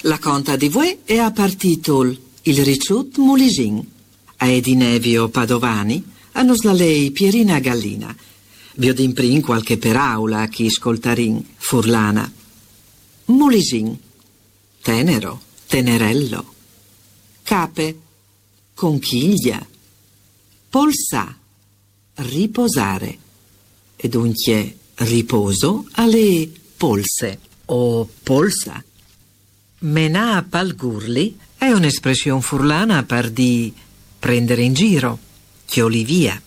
La conta di voi è a partito il ricciut Mulisin. A Edinevio Padovani hanno lei Pierina Gallina. Biodimprin qualche peraula chi scoltarin furlana. Mulisin, tenero, tenerello. Cape, conchiglia. Polsa, riposare. E dunque riposo alle polse o polsa. Menà palgurli è un'espressione furlana per di prendere in giro, chioli via.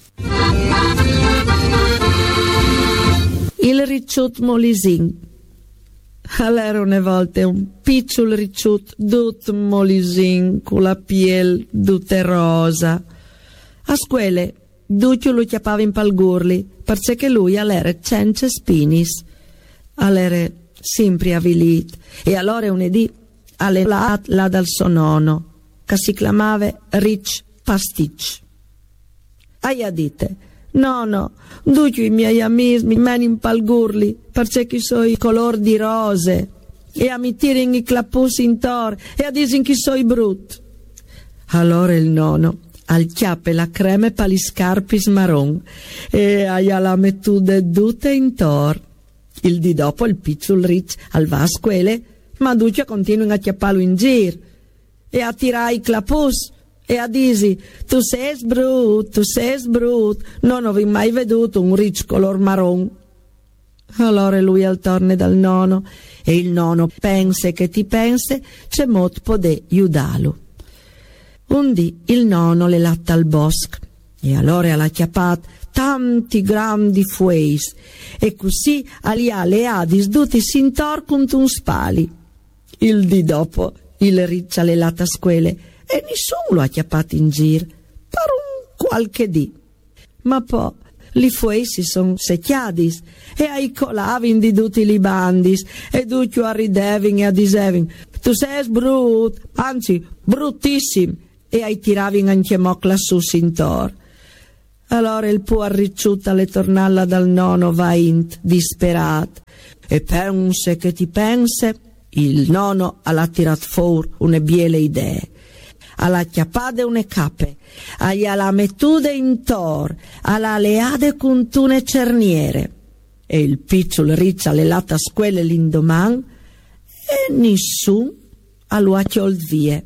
Il ricciut Mulisin. All'era una volta un piccolo ricciut dut Mulisin con la piel tutte rosa. A scuole Duccio lo chiappava in palgurli perché lui all'era cence spinis. All'era sempre avvilit e allora un edì alle là dal suo nonno che si chiamava Rich Pasticci. Aia dite, no, Duccio i miei amici mi mani in palgurli perché so i color di rose e a mi tirin i clapus in tor e a disin che so i brut. Allora il nonno al chiappe la creme per gli scarpis marron e aia la mettude tutte in tor. Il di dopo il piccolo Rich al va a scuole, ma Duccio continua a chiapparlo in giro e a tirare i clapus e a disi tu sei brut, non ho mai veduto un Rich color marron. Allora lui al torne dal nonno e il nonno pensa che ti pense c'è mot pode aiutarlo. Un dì il nonno le latta al bosco e allora l'ha chiappat tanti grandi fueis e così alia le adis tutti s'intor con un spali. Il dì dopo il riccia le latta a scuole e nessuno lo ha chiappato in giro per un qualche dì. Ma poi li fueis si son secchiadis e ai colavin di tutti li bandis e Duccio arridevin e a disevin tu sei brut, anzi bruttissimo e ai tiravin anche mocla su s'intor. Allora il può ricciuta le tornalla dal nonno va int disperat e pense che ti pense il nonno alla tirat fuori une biele idee alla chiappade une cape alla mettude in tor alla leade con tune cerniere e il picciol riccia le latta squelle l'indoman e nessun allo acchiol vie.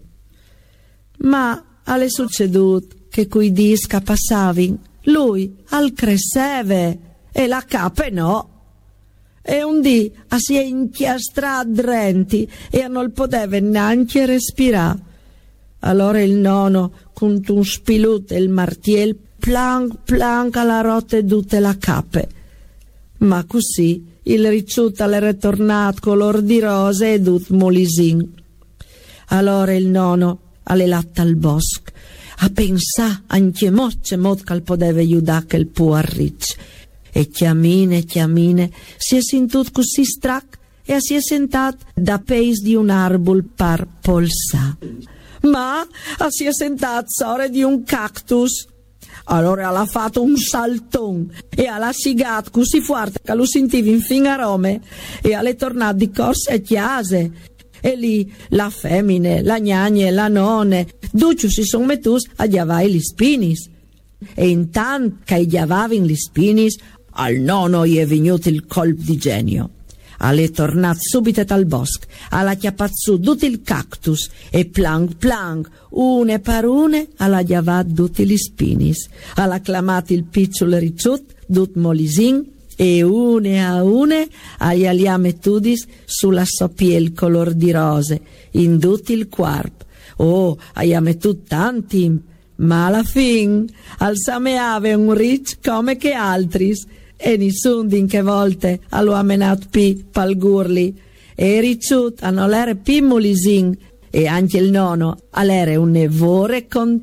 Ma alle succedut che coi dì scapassavin lui al cresceve e la cape no. E un dì si è inchiastrà drenti e non poteva neanche respirare. Allora il nonno con un spilut e il martiel plank alla rotte tutte la cape. Ma così il ricciuta l'era tornato color di rose e tut Mulisin. Allora il nonno alle latta al bosco a pensà anche mocce modca poteva aiutare che il può riccio e chiamine si è sentut così strac e si è sentato da peis di un arbol par polsa ma si è sentato sore di un cactus. Allora l'ha fatto un salton e l'ha sigato così forte che lo sentivi in fin a Rome e alle tornate di corsa e chiase. E lì la femmine, la gnagne, la nonne, Duccio si son mettus a chiavare gli spinis. E intanto che chiavavano gli spinis, al nonno gli è venuto il colpo di genio. Alle tornat subito dal bosco, alla chiappat su tutti il cactus e plank, une per une, alla chiavat tutti gli spinis. Alla clamat il piccolo ricciut, tut Mulisin, e une a une agli mettudis sulla sua piel color di rose in tutto il corpo. Oh, agli mettut tanti, ma alla fin al sameave un riccio come che altris e nessun din che volte allo amenat pi palgurli e ricciut hanno l'ere pi Mulisin e anche il nonno all'ere un nevore con